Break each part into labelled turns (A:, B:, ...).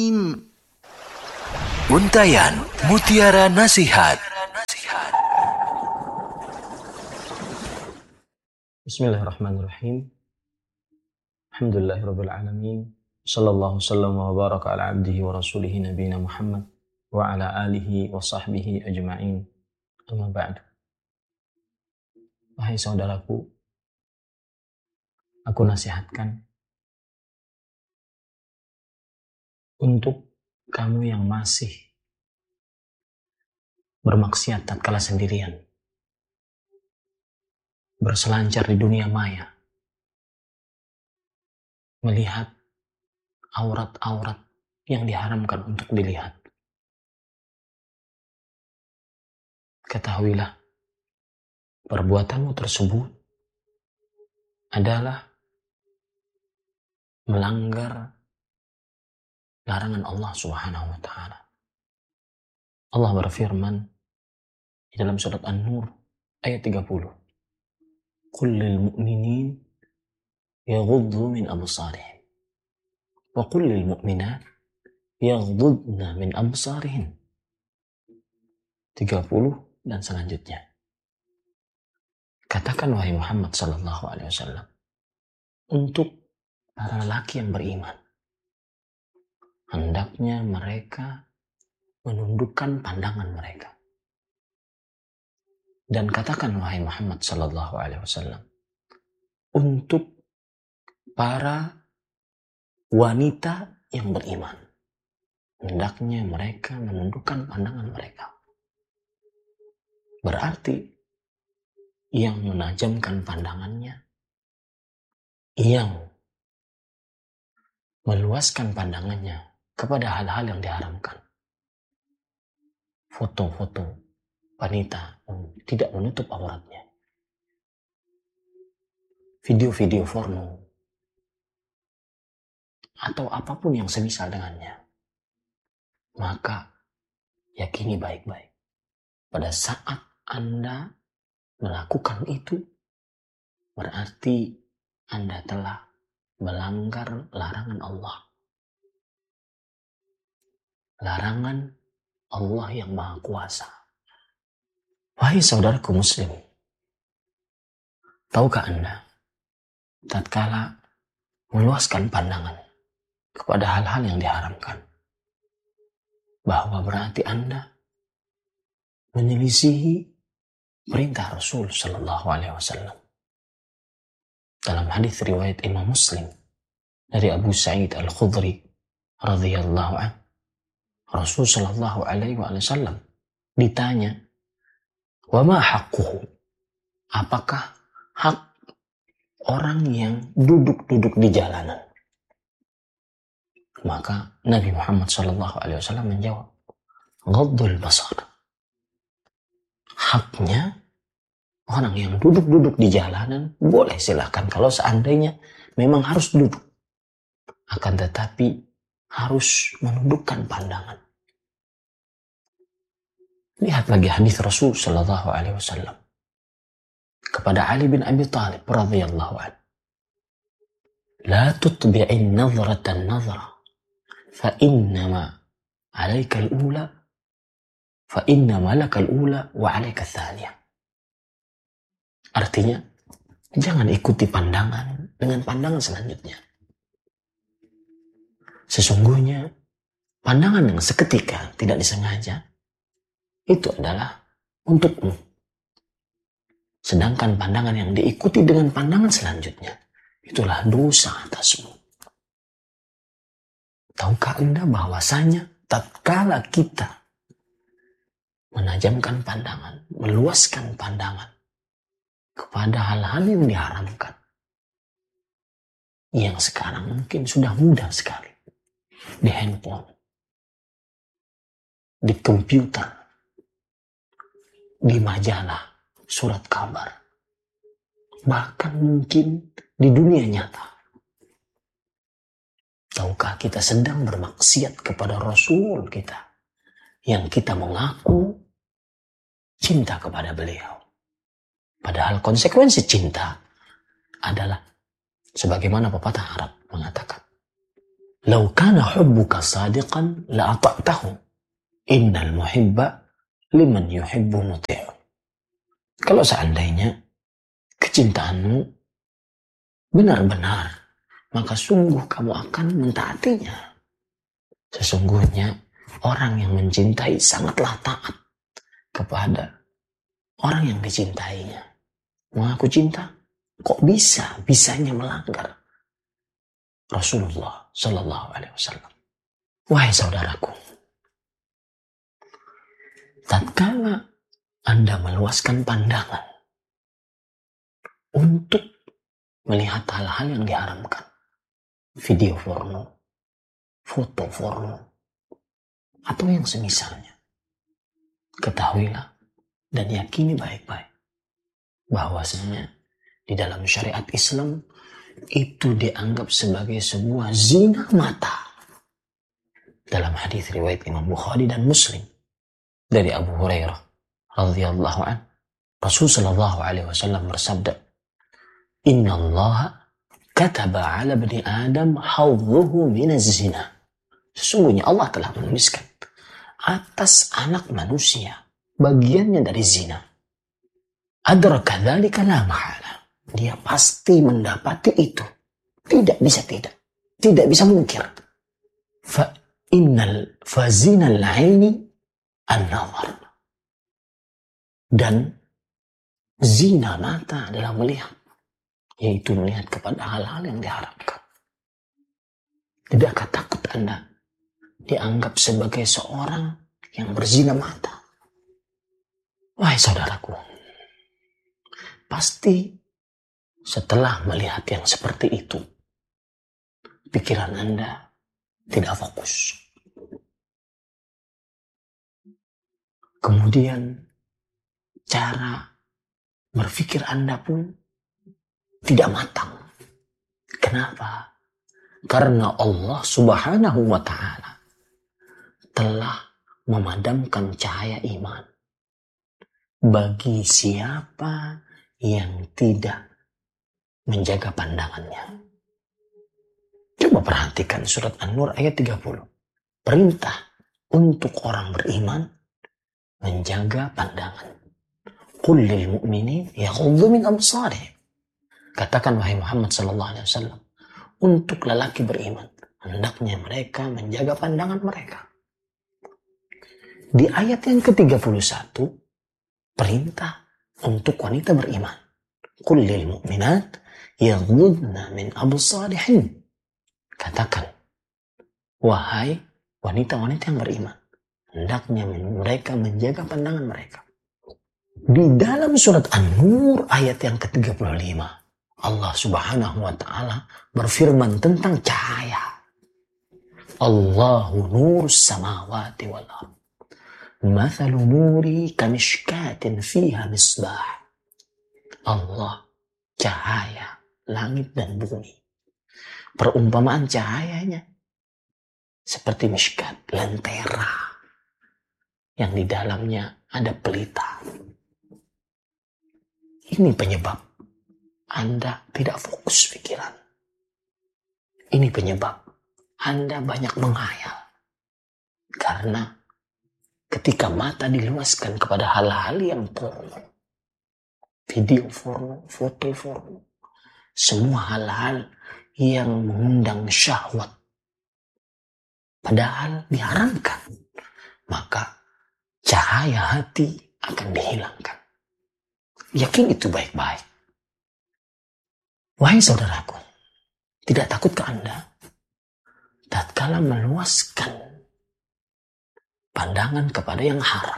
A: Untayan Mutiara Nasihat.
B: Bismillahirrahmanirrahim. Alhamdulillahirabbil alamin. Sallallahu wasallam wa baraka ala abdihi wa rasulihi nabiyina Muhammad wa ala alihi wa sahbihi ajma'in. Amma ba'du. Wahai saudaraku, aku nasihatkan untuk kamu yang masih bermaksiat tatkala sendirian, berselancar di dunia maya, melihat aurat-aurat yang diharamkan untuk dilihat. Ketahuilah, perbuatanmu tersebut adalah melanggar larangan Allah Subhanahu wa taala. Allah berfirman di dalam surat An-Nur ayat 30. Qul lil mu'minin yaghuddu min absarihim wa qul lil mu'minat yaghuddna min absarihin. 30 dan selanjutnya. Katakan wahai Muhammad sallallahu alaihi wasallam untuk para lelaki yang beriman, hendaknya mereka menundukkan pandangan mereka. Dan katakan wahai Muhammad sallallahu alaihi wasallam untuk para wanita yang beriman, hendaknya mereka menundukkan pandangan mereka. Berarti yang menajamkan pandangannya, yang meluaskan pandangannya kepada hal-hal yang diharamkan, foto-foto wanita tidak menutup auratnya, video-video porno, atau apapun yang semisal dengannya, maka yakini baik-baik, pada saat Anda melakukan itu, berarti Anda telah melanggar larangan Allah. Larangan Allah yang Maha Kuasa. Wahai saudaraku muslim, tahukah Anda, tatkala meluaskan pandangan kepada hal-hal yang diharamkan, bahwa berarti Anda menyelisihi perintah Rasul sallallahu alaihi wasallam. Dalam hadis riwayat Imam Muslim dari Abu Sa'id Al-Khudri radhiyallahu anhu, Rasul sallallahu alaihi wasallam ditanya, "Wa ma haqquhu?" Apakah hak orang yang duduk-duduk di jalanan? Maka Nabi Muhammad sallallahu alaihi wasallam menjawab, "Ghaddul basar." Haknya orang yang duduk-duduk di jalanan boleh silakan kalau seandainya memang harus duduk. Akan tetapi harus menundukkan pandangan. Lihat lagi hadis Rasul sallallahu alaihi wasallam kepada Ali bin Abi Thalib radhiyallahu anhu. La tutbi'in nazratan nazra fa innama 'alaika al-ula fa innama laka al-ula wa 'alaika ats-tsaniyah. Artinya, jangan ikuti pandangan dengan pandangan selanjutnya. Sesungguhnya pandangan yang seketika tidak disengaja itu adalah untukmu. Sedangkan pandangan yang diikuti dengan pandangan selanjutnya itulah dosa atasmu. Tahukah Anda bahwasanya tatkala kita menajamkan pandangan, meluaskan pandangan kepada hal-hal yang diharamkan, yang sekarang mungkin sudah mudah sekali, di handphone, di komputer, di majalah, surat kabar, bahkan mungkin di dunia nyata. Tahukah kita sedang bermaksiat kepada Rasul kita, yang kita mengaku cinta kepada beliau. Padahal konsekuensi cinta adalah sebagaimana pepatah Arab mengatakan, "Lau kana hubbuka sadiqan la ata'tahu. Innal muhibba liman yuhibbu muti'u." Kalau seandainya kecintaanmu benar-benar, maka sungguh kamu akan mentaatinya. Sesungguhnya orang yang mencintai sangatlah taat kepada orang yang dicintainya. Mengaku cinta, kok bisanya melanggar Rasulullah Sallallahu Alaihi Wasallam. Wahai saudaraku, tatkala Anda meluaskan pandangan untuk melihat hal-hal yang diharamkan, video porno, foto porno, atau yang semisalnya, ketahuilah dan yakini baik-baik bahwasanya di dalam syariat Islam itu dianggap sebagai sebuah zina mata. Dalam hadis riwayat Imam Bukhari dan Muslim dari Abu Hurairah radhiyallahu anhu, Rasul sallallahu alaihi wasallam bersabda, "Inna Allah kataba 'ala bani Adam hawdhuhu minaz zina." Sesungguhnya Allah telah menuliskan atas anak manusia bagiannya dari zina. Adraka dzalika la mahala. Dia pasti mendapati itu. Tidak bisa mungkir. Fazinal aini an-nazar. Dan zina mata adalah melihat, yaitu melihat kepada hal-hal yang diharapkan. Tidakkah takut Anda dianggap sebagai seorang yang berzina mata? Wahai saudaraku, pasti setelah melihat yang seperti itu, pikiran Anda tidak fokus. Kemudian cara berpikir Anda pun tidak matang. Kenapa? Karena Allah Subhanahu wa Ta'ala telah memadamkan cahaya iman bagi siapa yang tidak menjaga pandangannya. Coba perhatikan surat An-Nur ayat 30. Perintah untuk orang beriman menjaga pandangan. Qul lil mu'minin yaghuddu min absarihim. Katakan wahai Muhammad sallallahu alaihi wasallam, untuk lelaki beriman hendaknya mereka menjaga pandangan mereka. Di ayat yang ke-31 perintah untuk wanita beriman. Qul lil mu'minat yaghuddna min absarihin. Katakan, wahai wanita-wanita yang beriman, hendaknya mereka menjaga pandangan mereka. Di dalam surat An-Nur ayat yang ke-35, Allah Subhanahu wa Ta'ala berfirman tentang cahaya. Allahu nurus samawati wal ardh. Mathalu nuri kamishkatin fiha misbah. Allah cahaya langit dan bumi. Perumpamaan cahayanya seperti mishkat, lentera yang di dalamnya ada pelita. Ini penyebab Anda tidak fokus pikiran. Ini penyebab Anda banyak menghayal. Karena ketika mata diluaskan kepada hal-hal yang porno, video porno, foto porno, semua hal-hal yang mengundang syahwat, padahal diharamkan, maka cahaya hati akan dihilangkan. Yakin itu baik-baik. Wahai saudaraku, tidak takutkah Anda tatkala meluaskan pandangan kepada yang haram,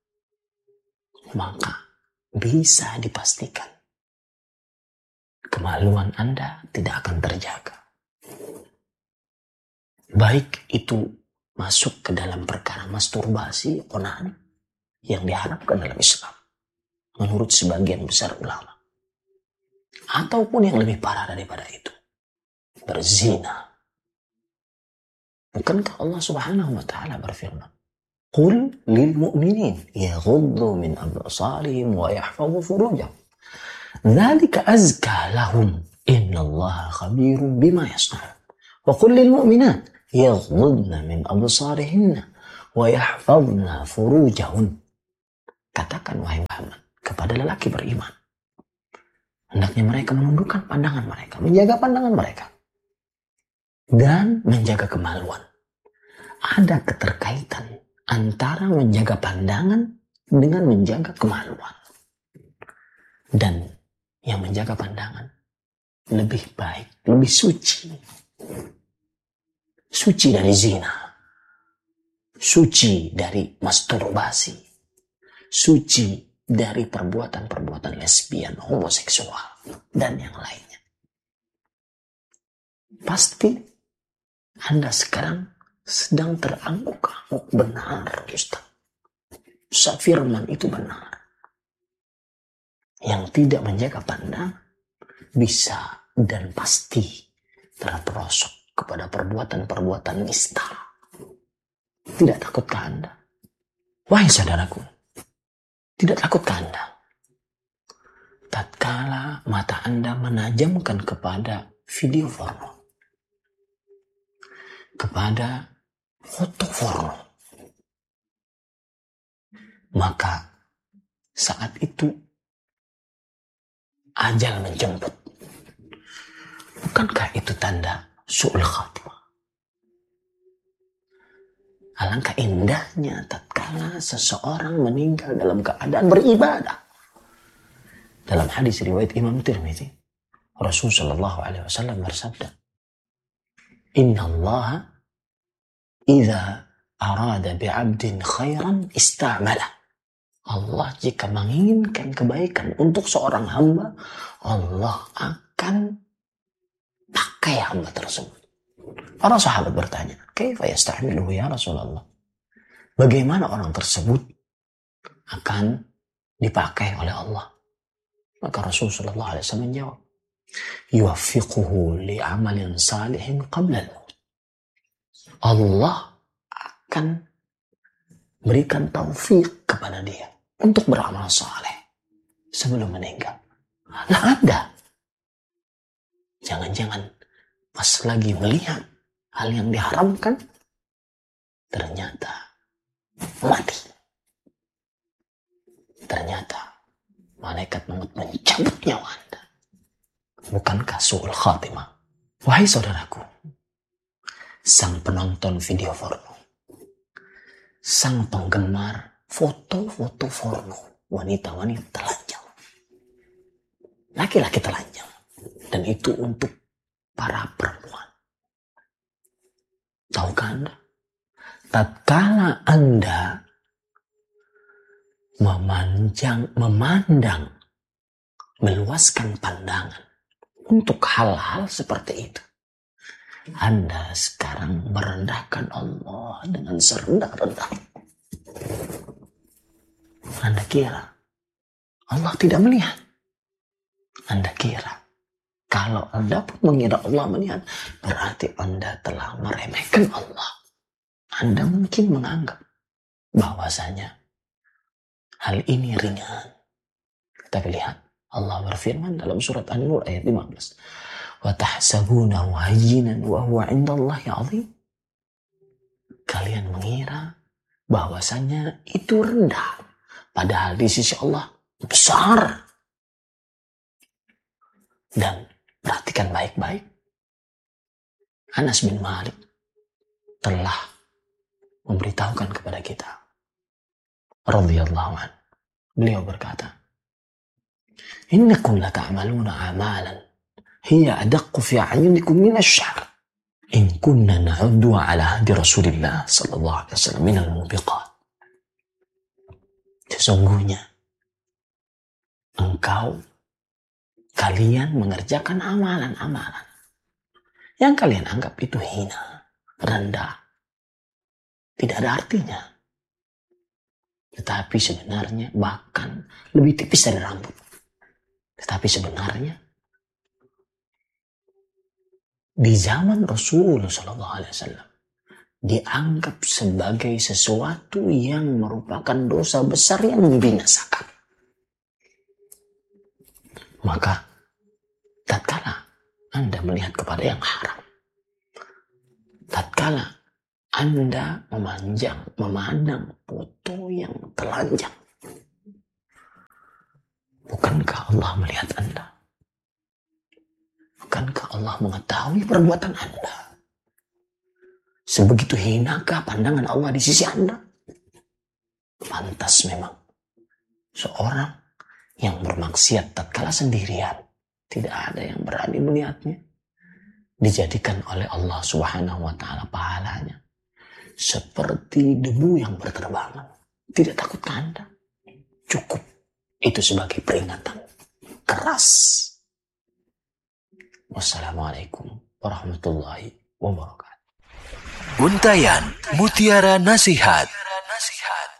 B: maka bisa dipastikan kemaluan Anda tidak akan terjaga. Baik itu masuk ke dalam perkara masturbasi, onani, yang diharapkan dalam Islam menurut sebagian besar ulama, ataupun yang lebih parah daripada itu, berzina. Bukankah Allah Subhanahu wa Ta'ala berfirman, Qul lil mu'minin yaghuddu min absarihim wa yahfazu furujahum. Dzalika azka lahum. Innallaha khabirun bima yasna'un. Wa qul lil mu'minat yaghdudna min absarihinna wa yahfazna furujahun. Katakan wahai Muhammad kepada lelaki beriman, hendaknya mereka menundukkan pandangan mereka, menjaga pandangan mereka, dan menjaga kemaluan. Ada keterkaitan antara menjaga pandangan dengan menjaga kemaluan. Dan yang menjaga pandangan lebih baik, lebih suci. Suci dari zina, suci dari masturbasi, suci dari perbuatan-perbuatan lesbian, homoseksual, dan yang lainnya. Pasti Anda sekarang sedang terangguk-angguk. Benar, Ustaz. Firman itu benar. Yang tidak menjaga pandang bisa dan pasti terperosok kepada perbuatan-perbuatan nista. Tidak takutkah Anda? Wahai saudaraku, tidak takutkah Anda? Tatkala mata Anda menajamkan kepada video porno, kepada foto porno, maka saat itu ajal menjemput. Bukankah itu tanda su'ul khatimah? Alangkah indahnya tatkala seseorang meninggal dalam keadaan beribadah. Dalam hadis riwayat Imam Tirmidzi, Rasul sallallahu alaihi wasallam bersabda, "Inna Allah idza arada bi'abdin khairan istamala." Allah jika menginginkan kebaikan untuk seorang hamba, Allah akan pakai hamba tersebut. Para sahabat bertanya, "Kaifa yasta'miluhu ya Rasulullah?" Bagaimana orang tersebut akan dipakai oleh Allah? Maka Rasulullah SAW menjawab, "Yuwaffiquhu li'amalin salihin qabla al-maut." Allah akan berikan taufik kepada dia untuk beramal saleh sebelum meninggal. Lah Anda, jangan-jangan pas lagi melihat hal yang diharamkan, ternyata mati. Ternyata malaikat maut mencabut nyawa Anda. Bukankah su'ul khatimah? Wahai saudaraku, sang penonton video porno, sang penggemar foto-foto porno, wanita-wanita telanjang, laki-laki telanjang, dan itu untuk para perempuan. Tahukah Anda? Tatkala Anda memandang, meluaskan pandangan untuk hal-hal seperti itu, Anda sekarang merendahkan Allah dengan serendah-rendahnya. Anda kira Allah tidak melihat? Anda kira kalau Anda pun mengira Allah melihat, berarti Anda telah meremehkan Allah. Anda mungkin menganggap bahwasanya hal ini ringan. Tapi lihat, Allah berfirman dalam surat An-Nur ayat 15. وَتَحْسَبُونَهُ هَيِّنًا وَهُوَ عِنْدَ اللَّهِ عَظِيمٌ. Kalian mengira bahwasanya itu rendah, padahal di sisi Allah besar. Dan perhatikan baik-baik, Anas bin Malik telah memberitahukan kepada kita, radhiyallahu anhu, beliau berkata, "Innakum lata'maluna amalan hiya adaqqu fi a'yunikum min asy-sya'r in kunna na'uddu 'ala hadi Rasulillah sallallahu alaihi wasallam min al-mubiqat." Sesungguhnya kalian mengerjakan amalan-amalan yang kalian anggap itu hina, rendah, tidak ada artinya. Tetapi sebenarnya bahkan lebih tipis dari rambut. Tetapi sebenarnya di zaman Rasulullah SAW dianggap sebagai sesuatu yang merupakan dosa besar yang membinasakan. Maka tatkala Anda melihat kepada yang haram, tatkala Anda memandang foto yang telanjang, bukankah Allah melihat Anda? Bukankah Allah mengetahui perbuatan Anda? Sebegitu hinakah pandangan Allah di sisi Anda? Pantas memang seorang yang bermaksiat tatkala sendirian, tidak ada yang berani melihatnya, dijadikan oleh Allah Subhanahu wa taala pahalanya seperti debu yang berterbangan. Tidak takut Anda? Cukup itu sebagai peringatan keras. Wassalamualaikum warahmatullahi wabarakatuh.
A: Untayan Mutiara Nasihat.